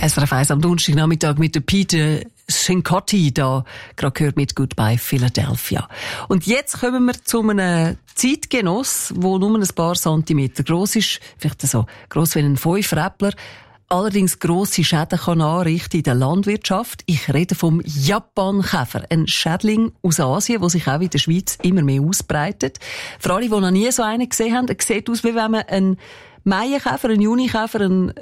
SRF 1 am Donnerstagnachmittag mit der Peter Cincotti da gerade gehört mit Goodbye Philadelphia. Und jetzt kommen wir zu einem Zeitgenoss, der nur ein paar Zentimeter gross ist, vielleicht so gross wie ein Fünfräppler, allerdings grosse Schäden kann anrichten in der Landwirtschaft. Ich rede vom Japankäfer, ein Schädling aus Asien, der sich auch in der Schweiz immer mehr ausbreitet. Für alle, die noch nie so einen gesehen haben, sieht aus, wie wenn man einen Maienkäfer, einen Junikäfer,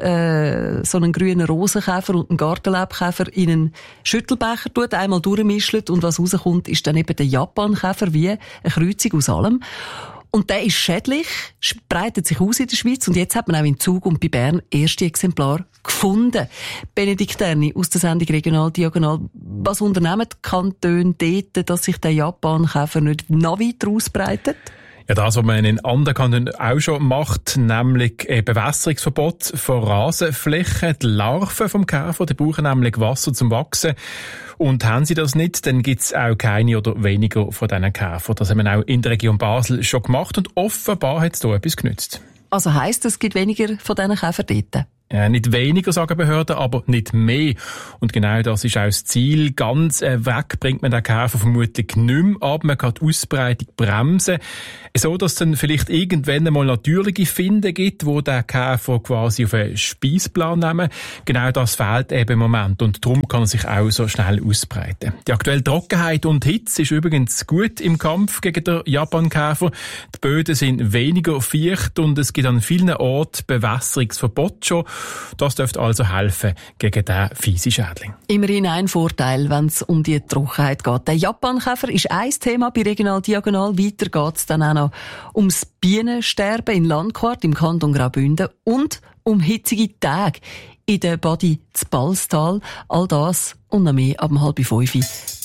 so einen grünen Rosenkäfer und einen Gartenlaubkäfer in einen Schüttelbecher tut, einmal durchmischelt und was rauskommt, ist dann eben der Japankäfer, wie eine Kreuzung aus allem. Und der ist schädlich, breitet sich aus in der Schweiz und jetzt hat man auch in Zug und bei Bern erste Exemplare gefunden. Benedikt Erni aus der Sendung Regional Diagonal. Was unternehmen die Kantone dort, dass sich der Japankäfer nicht noch weiter ausbreitet? Ja, das, was man in anderen Kantonen auch schon macht, nämlich ein Bewässerungsverbot von Rasenflächen. Die Larven vom Käfer, die brauchen nämlich Wasser zum Wachsen. Und haben sie das nicht, dann gibt's auch keine oder weniger von diesen Käfern. Das haben wir auch in der Region Basel schon gemacht und offenbar hat es da etwas genützt. Also heisst, es gibt weniger von diesen Käfern dort? Nicht weniger, sagen Behörden, aber nicht mehr. Und genau das ist auch das Ziel. Ganz weg bringt man den Käfer vermutlich nicht mehr, aber man kann die Ausbreitung bremsen. So, dass es dann vielleicht irgendwann einmal natürliche Finde gibt, wo der Käfer quasi auf einen Speisplan nehmen. Genau das fehlt eben im Moment. Und darum kann er sich auch so schnell ausbreiten. Die aktuelle Trockenheit und Hitze ist übrigens gut im Kampf gegen den Japankäfer. Die Böden sind weniger feucht und es gibt an vielen Orten Bewässerungsverbot schon. Das dürfte also helfen gegen diesen fiesen Schädling. Immerhin ein Vorteil, wenn es um die Trockenheit geht. Der Japankäfer ist ein Thema bei Regional Diagonal. Weiter geht es dann auch noch ums Bienensterben in Landquart im Kanton Graubünden und um hitzige Tage in der Badi zu Balstal. All das und noch mehr ab 4:30